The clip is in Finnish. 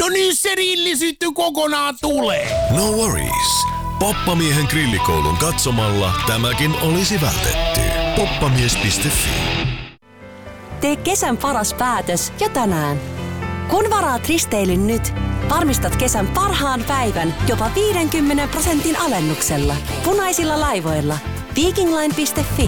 No niin se rillisitty kokonaan tulee. No worries. Poppamiehen grillikoulun katsomalla tämäkin olisi vältetty. Poppamies.fi. Tee kesän paras päätös jo tänään. Kun varaat risteilyn nyt, varmistat kesän parhaan päivän jopa 50% alennuksella. Punaisilla laivoilla. Vikingline.fi.